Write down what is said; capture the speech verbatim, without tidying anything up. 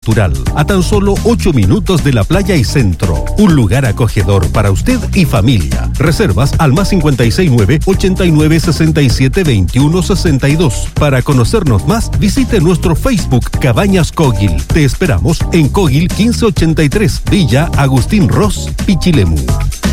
natural, a tan solo ocho minutos de la playa y centro. Un lugar acogedor para usted y familia. Reservas al más cincuenta y seis nueve, ochenta y nueve, sesenta y siete, veintiuno, sesenta y dos. Para conocernos más, visite nuestro Facebook Cabañas Cogil. Te esperamos en Cogil quince ochenta y tres, Villa Agustín Ross, Pichilemu.